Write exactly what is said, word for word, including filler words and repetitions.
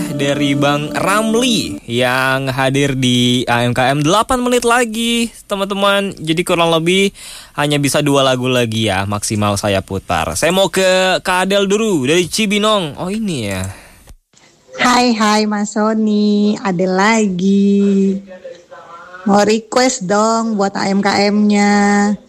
dari Bang Ramli yang hadir di A M K M delapan menit lagi, teman-teman. Jadi kurang lebih hanya bisa dua lagu lagi ya maksimal saya putar. Saya mau ke Kak Adel dulu dari Cibinong. Oh ini ya. Hai hai Mas Sony, ada lagi. Mau request dong buat A M K M-nya.